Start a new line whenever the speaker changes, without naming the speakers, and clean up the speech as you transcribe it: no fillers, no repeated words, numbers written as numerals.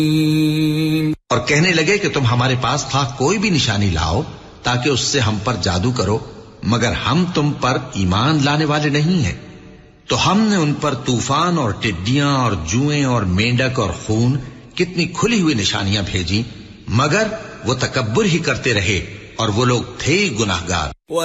और कहने लगे कि तुम हमारे पास था कोई भी निशानी लाओ ताकि उससे हम पर जादू करो, मगर हम तुम पर ईमान लाने वाले नहीं हैं। तो हमने उन पर तूफान और टिड्डियां और जुएं और मेंढक और खून कितनी खुली हुई निशानियां भेजी, मगर वो तकब्बुर ही करते रहे और वो लोग थे गुनाहगार।